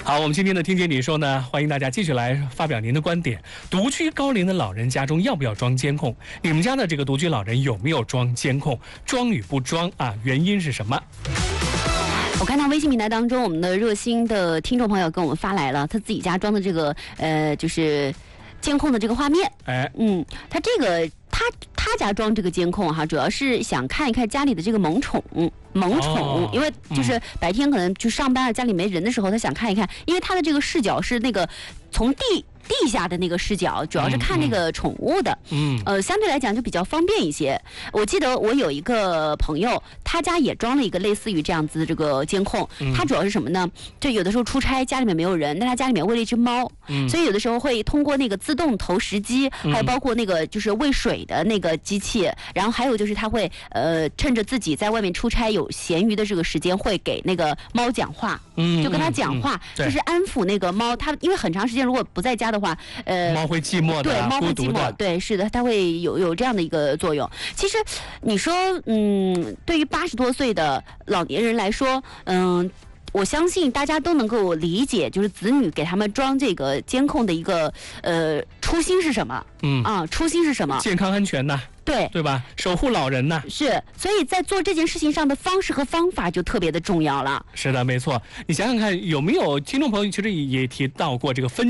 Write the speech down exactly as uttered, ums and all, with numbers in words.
好，我们今天的听见你说呢，欢迎大家继续来发表您的观点。独居高龄的老人家中要不要装监控？你们家的这个独居老人有没有装监控？装与不装啊？原因是什么？ 我看到微信平台当中，我们的热心的听众朋友跟我们发来了他自己家装的这个呃，就是监控的这个画面。 哎， 嗯，他这个他他家装这个监控哈，主要是想看一看家里的这个萌宠。萌宠、哦，因为就是白天可能去上班啊，家里没人的时候，他想看一看，因为他的这个视角是那个从地地下的那个视角，主要是看那个宠物的，嗯，呃，相对来讲就比较方便一些。我记得我有一个朋友，他家也装了一个类似于这样子的这个监控，嗯、他主要是什么呢？就有的时候出差，家里面没有人，但他家里面喂了一只猫，嗯，所以有的时候会通过那个自动投食机，还有包括那个就是喂水的那个机器，然后还有就是他会呃趁着自己在外面出差有闲余的这个时间，会给那个猫讲话，嗯，就跟他讲话，嗯、就是安抚那个猫。他因为很长时间如果不在家的话，呃， 猫会寂寞的， 对，猫会寂寞，对，是的，它会有有这样的一个作用。其实你说，嗯，对于八十多岁的老年人来说，嗯。我相信大家都能够理解，就是子女给他们装这个监控的一个呃初心是什么？嗯啊，初心是什么？ 健康安全呐， 对对吧？守护老人呐， 是。所以在做这件事情上的方式和方法就特别的重要了。 是的，没错。你想想看，有没有听众朋友其实也提到过这个分